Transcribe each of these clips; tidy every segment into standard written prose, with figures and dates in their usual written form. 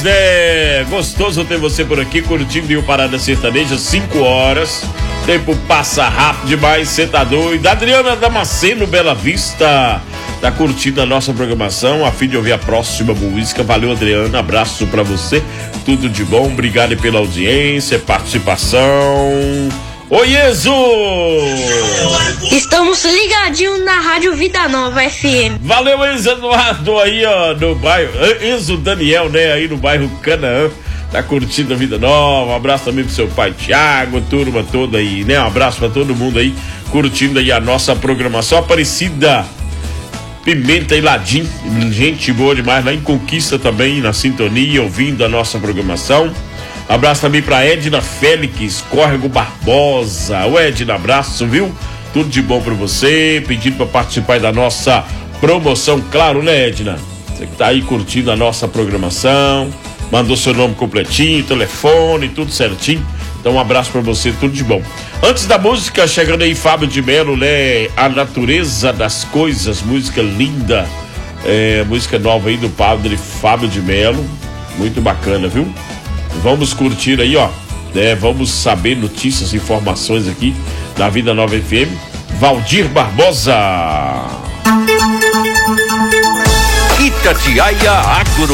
É gostoso ter você por aqui curtindo o Parada Sertaneja, 5 horas. Tempo passa rápido demais, cê tá doido. Adriana Damasceno, Bela Vista, tá curtindo a nossa programação, a fim de ouvir a próxima música. Valeu, Adriana, abraço pra você, tudo de bom, obrigado pela audiência, participação. Oi, Enzo! Estamos ligadinhos na Rádio Vida Nova FM. Valeu, Enzo Eduardo aí, ó, no bairro, Enzo Daniel, né, aí no bairro Canaã, tá curtindo a Vida Nova. Um abraço também pro seu pai Tiago, turma toda aí, né, um abraço pra todo mundo aí, curtindo aí a nossa programação. Aparecida Pimenta e Ladim, gente boa demais, lá em Conquista também, na sintonia, ouvindo a nossa programação. Abraço também pra Edna Félix, Córrego Barbosa. Ô Edna, abraço, viu? Tudo de bom pra você, pedindo pra participar da nossa promoção, claro, né, Edna? Você que tá aí curtindo a nossa programação, mandou seu nome completinho, telefone, tudo certinho. Então um abraço pra você, tudo de bom. Antes da música, chegando aí Fábio de Melo, né? A Natureza das Coisas, música linda, música nova aí do padre Fábio de Melo, muito bacana, viu? Vamos curtir aí, ó, né? Vamos saber notícias, informações aqui da Vida Nova FM. Valdir Barbosa. Itatiaia Agro.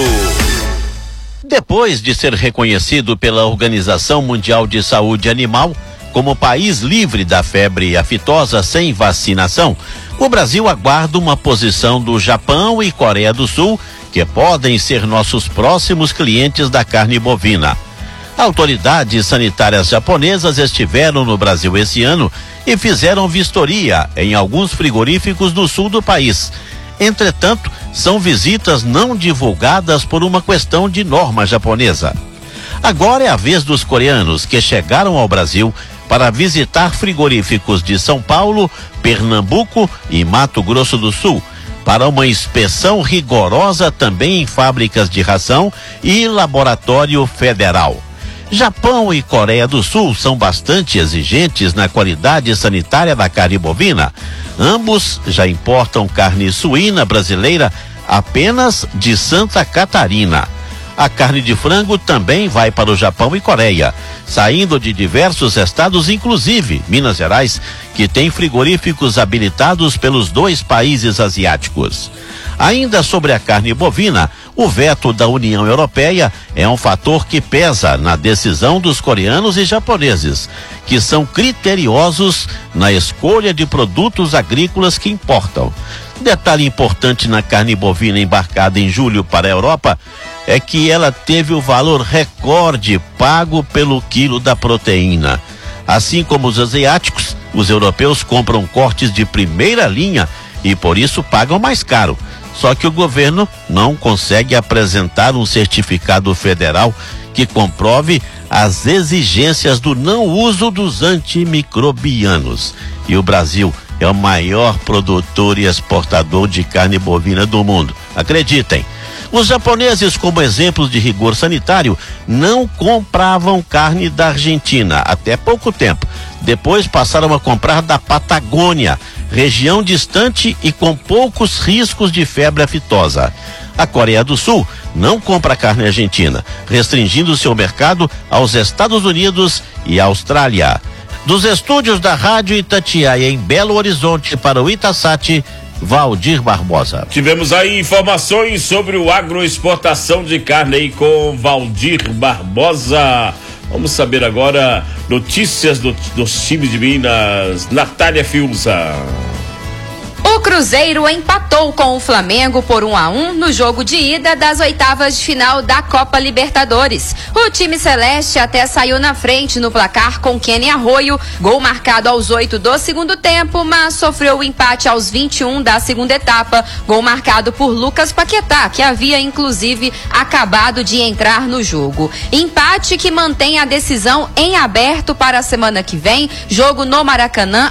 Depois de ser reconhecido pela Organização Mundial de Saúde Animal como país livre da febre aftosa sem vacinação, o Brasil aguarda uma posição do Japão e Coreia do Sul, que podem ser nossos próximos clientes da carne bovina. Autoridades sanitárias japonesas estiveram no Brasil esse ano e fizeram vistoria em alguns frigoríficos do sul do país. Entretanto, são visitas não divulgadas por uma questão de norma japonesa. Agora é a vez dos coreanos que chegaram ao Brasil para visitar frigoríficos de São Paulo, Pernambuco e Mato Grosso do Sul, para uma inspeção rigorosa também em fábricas de ração e laboratório federal. Japão e Coreia do Sul são bastante exigentes na qualidade sanitária da carne bovina. Ambos já importam carne suína brasileira apenas de Santa Catarina. A carne de frango também vai para o Japão e Coreia, saindo de diversos estados, inclusive Minas Gerais, que tem frigoríficos habilitados pelos dois países asiáticos. Ainda sobre a carne bovina, o veto da União Europeia é um fator que pesa na decisão dos coreanos e japoneses, que são criteriosos na escolha de produtos agrícolas que importam. Detalhe importante na carne bovina embarcada em julho para a Europa é que ela teve o valor recorde pago pelo quilo da proteína. Assim como os asiáticos, os europeus compram cortes de primeira linha e por isso pagam mais caro. Só que o governo não consegue apresentar um certificado federal que comprove as exigências do não uso dos antimicrobianos. E o Brasil é o maior produtor e exportador de carne bovina do mundo. Acreditem. Os japoneses, como exemplos de rigor sanitário, não compravam carne da Argentina até pouco tempo. Depois passaram a comprar da Patagônia, região distante e com poucos riscos de febre aftosa. A Coreia do Sul não compra carne argentina, restringindo seu mercado aos Estados Unidos e Austrália. Dos estúdios da Rádio Itatiaia em Belo Horizonte para o Itasat, Valdir Barbosa. Tivemos aí informações sobre o agroexportação de carne aí com Valdir Barbosa. Vamos saber agora notícias dos times de Minas. Natália Fiuza. O Cruzeiro empatou com o Flamengo por 1-1 no jogo de ida das oitavas de final da Copa Libertadores. O time celeste até saiu na frente no placar com Kenny Arroio, gol marcado aos 8 do segundo tempo, mas sofreu o empate aos 21 da segunda etapa, gol marcado por Lucas Paquetá, que havia inclusive acabado de entrar no jogo. Empate que mantém a decisão em aberto para a semana que vem, jogo no Maracanã